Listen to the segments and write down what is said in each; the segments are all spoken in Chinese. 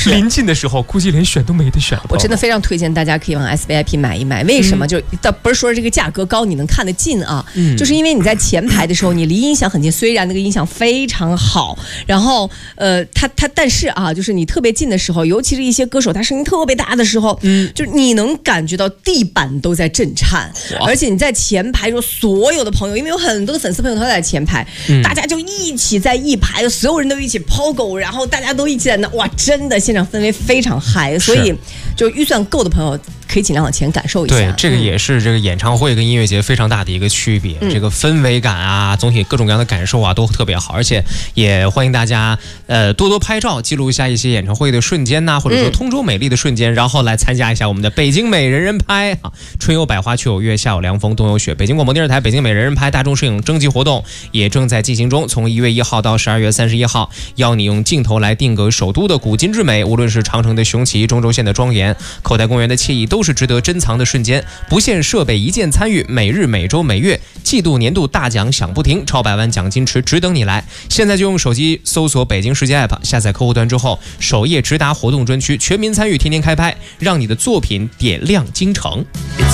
临近的时候估计连选都没得选了。 我真的非常推荐大家可以往 SVIP 买一买。为什么？就不是说这个价格高你能看得近啊，就是因为你在前排的时候你离音响很近，虽然那个音响非常好，然后但是啊，就是你特别近的时候，尤其是一些歌手他声音特别大的时候，就是你能感觉到地板都在震颤，而且你在前排说所有的朋友，因为有很多的粉丝朋友都在前排，大家就一起在一排，所有人都一起抛狗，然后大家都一起在那，哇，真的现场氛围非常嗨，所以就预算够的朋友可以尽量往前感受一下。 对，这个也是这个演唱会跟音乐节非常大的一个区别，这个氛围感啊，总体各种各样的感受啊都特别好，而且也欢迎大家多多拍照，记录一下一些演唱会的瞬间呐，或者说通州美丽的瞬间，然后来参加一下我们的北京美人人拍啊，春有百花，秋有月，夏有凉风，冬有雪。北京广播电视台北京美人人拍大众摄影征集活动也正在进行中，从1月1号到12月31号，要你用镜头来定格首都的古今之美，无论是长城的雄奇，中轴线的庄严，口袋公园的惬意，都是值得珍藏的瞬间。不限设备，一键参与，每日、每周、每月，季度、年度大奖响不停，超百万奖金池只等你来。现在就用手机搜索北京世界 App， 下载客户端之后，首页直达活动专区，全民参与，天天开拍，让你的作品点亮京城。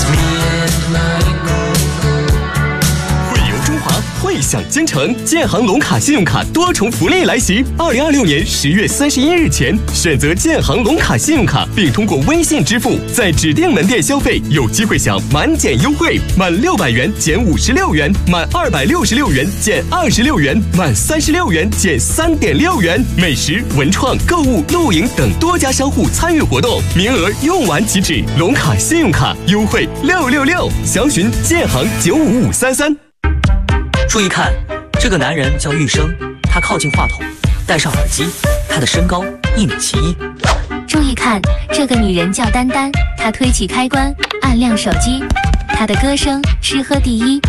汇享京城，建行龙卡信用卡多重福利来袭！2026年10月31日前，选择建行龙卡信用卡，并通过微信支付，在指定门店消费，有机会享满减优惠，满600元减56元，满266元减26元，满36元减3.6元。美食、文创、购物、露营等多家商户参与活动，名额用完即止。龙卡信用卡优惠666，详询建行95533。 注意看，这个男人叫玉生，他靠近话筒，戴上耳机，他的身高1.71米。 注意看，这个女人叫丹丹，她推起开关，按亮手机，她的歌声诗和第一。